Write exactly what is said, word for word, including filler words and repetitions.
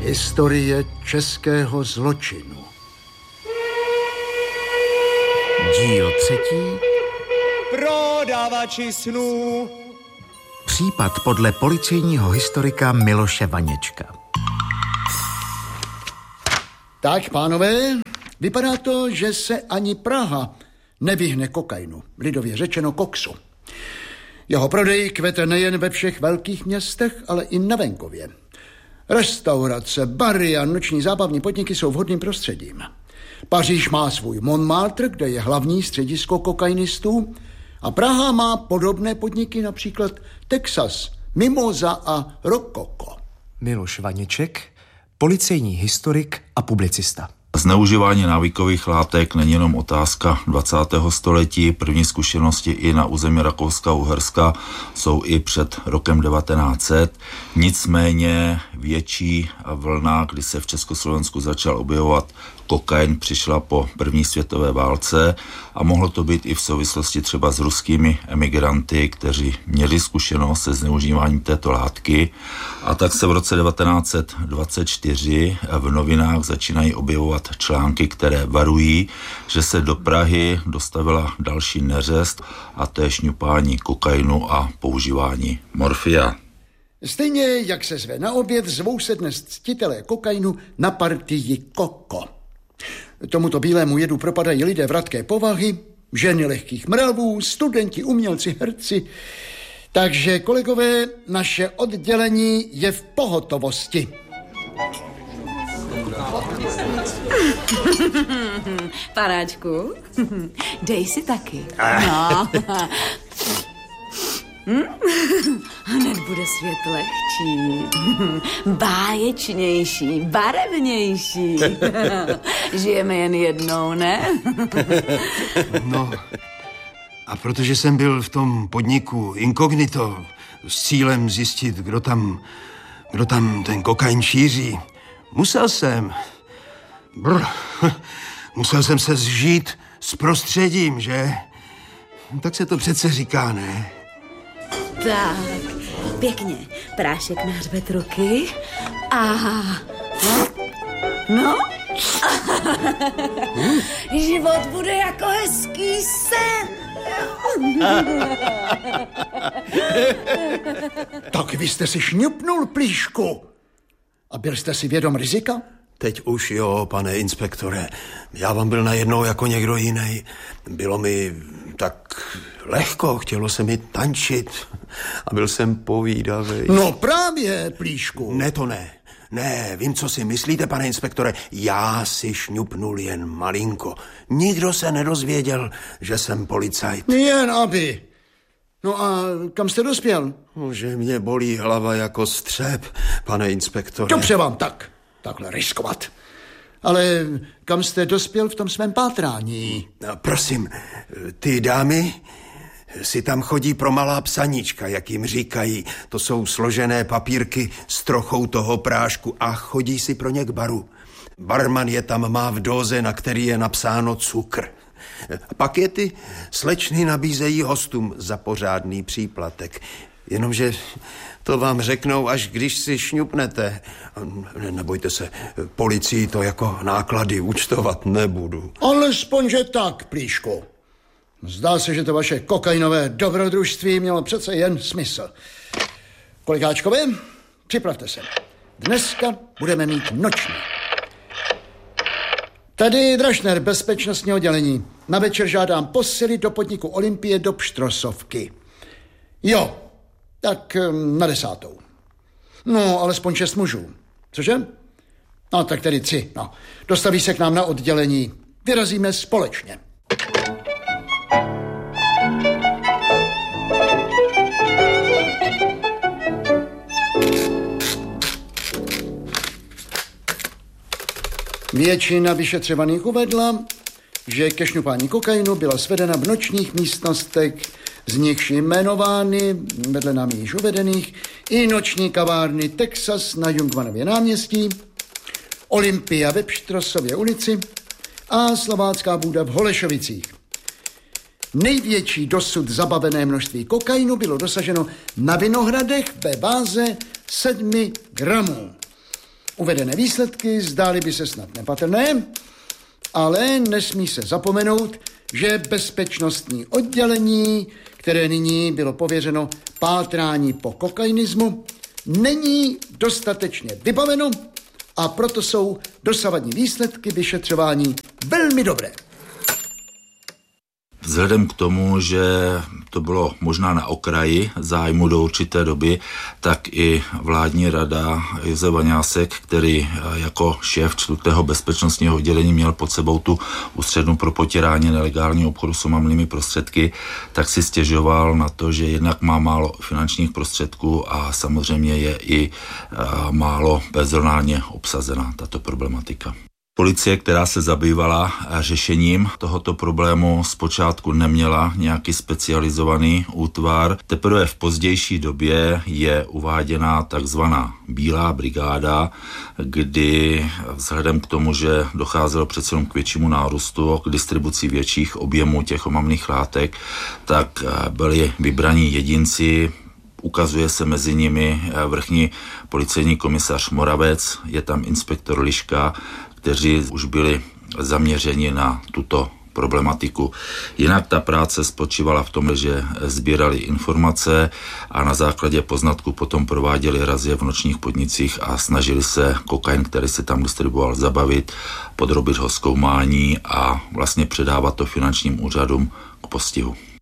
Historie českého zločinu. Díl třetí. Prodavači snů. Případ podle policejního historika Miloše Vaněčka. Tak, pánové, vypadá to, že se ani Praha nevyhne kokainu, lidově řečeno koksu. Jeho prodej kvete nejen ve všech velkých městech, ale i na venkově. Restaurace, bary a noční zábavní podniky jsou vhodným prostředím. Paříž má svůj Montmartre, kde je hlavní středisko kokainistů, a Praha má podobné podniky, například Texas, Mimosa a Rokoko. Miloš Vaněček, policejní historik a publicista. Zneužívání návykových látek není jenom otázka dvacátého století. První zkušenosti i na území Rakouska a Uherska jsou i před rokem devatenáct set. Nicméně větší vlna, kdy se v Československu začal objevovat kokain, přišla po první světové válce a mohlo to být i v souvislosti třeba s ruskými emigranty, kteří měli zkušenost se zneužíváním této látky. A tak se v roce devatenáct set dvacet čtyři v novinách začínají objevovat články, které varují, že se do Prahy dostavila další neřest, a to je šňupání kokainu a používání morfia. Stejně jak se zve na oběd, zvou se dnes ctitelé kokainu na partii Koko. Tomuto bílému jedu propadají lidé vratké povahy, ženy lehkých mravů, studenti, umělci, herci. Takže, kolegové, naše oddělení je v pohotovosti. Panáčku, dej si taky. No. Hned bude svět lehčí, báječnější, barevnější. Žijeme jen jednou, ne? No, a protože jsem byl v tom podniku inkognito s cílem zjistit, kdo tam, kdo tam ten kokain šíří, musel jsem, brr, musel jsem se zžít s prostředím, že? Tak se to přece říká, ne? Tak, pěkně. Prášek na hřbet ruky. Aha. No? Život bude jako hezký sen. Tak vy jste si šňupnul, plíšku. A byl jste si vědom rizika? Teď už jo, pane inspektore. Já vám byl najednou jako někdo jiný. Bylo mi tak lehko, chtělo se mi tančit a byl jsem povídavý. No právě, plíšku. Ne, to ne. Ne, vím, co si myslíte, pane inspektore. Já si šňupnul jen malinko. Nikdo se nedozvěděl, že jsem policajt. Jen aby. No a kam jste dospěl? No, že mě bolí hlava jako střep, pane inspektore. Dobře vám tak. Takhle riskovat. Ale kam jste dospěl v tom svém pátrání? No, prosím, ty dámy si tam chodí pro malá psaníčka, jak jim říkají. To jsou složené papírky s trochou toho prášku a chodí si pro ně k baru. Barman je tam má v dóze, na který je napsáno cukr. A pak je ty slečny nabízejí hostům za pořádný příplatek. Jenomže to vám řeknou, až když si šňupnete. Nebojte se, policii to jako náklady účtovat nebudu. Alespoň, že tak, plíšku. Zdá se, že to vaše kokainové dobrodružství mělo přece jen smysl. Kolikáčkové, připravte se. Dneska budeme mít noční. Tady Drašner, bezpečnostní oddělení. Na večer žádám posily do podniku Olympie do Pštrosovky. Jo, tak na desátou. No, alespoň šest mužů. Cože? No, tak tedy tři. No. Dostaví se k nám na oddělení. Vyrazíme společně. Většina vyšetřovaných uvedla, že ke šňupání kokainu byla svedena v nočních místnostech, z nichž jmenovány, vedle námi již uvedených, i noční kavárny Texas na Jungmanově náměstí, Olympia ve Pštrosově ulici a Slovácká bůda v Holešovicích. Největší dosud zabavené množství kokainu bylo dosaženo na Vinohradech ve váze sedmi gramů. Uvedené výsledky zdály by se snad nepatrné, ale nesmí se zapomenout, že bezpečnostní oddělení, které nyní bylo pověřeno pátrání po kokainismu, není dostatečně vybaveno a proto jsou dosavadní výsledky vyšetřování velmi dobré. Vzhledem k tomu, že to bylo možná na okraji zájmu do určité doby, tak i vládní rada Josef Vaňásek, který jako šéf čtvrtého bezpečnostního oddělení měl pod sebou tu ústřednu pro potírání nelegálního obchodu s omamnými prostředky, tak si stěžoval na to, že jednak má málo finančních prostředků a samozřejmě je i málo personálně obsazená tato problematika. Policie, která se zabývala řešením tohoto problému, zpočátku neměla nějaký specializovaný útvar. Teprve v pozdější době je uváděna takzvaná Bílá brigáda, kdy vzhledem k tomu, že docházelo přece jenom k většímu nárůstu, k distribuci větších objemů těch omamných látek, tak byli vybraní jedinci. Ukazuje se mezi nimi vrchní policejní komisař Moravec, je tam inspektor Liška, kteří už byli zaměřeni na tuto problematiku. Jinak ta práce spočívala v tom, že sbírali informace a na základě poznatku potom prováděli razie v nočních podnicích a snažili se kokain, který se tam distribuoval, zabavit, podrobit ho zkoumání a vlastně předávat to finančním úřadům k postihu.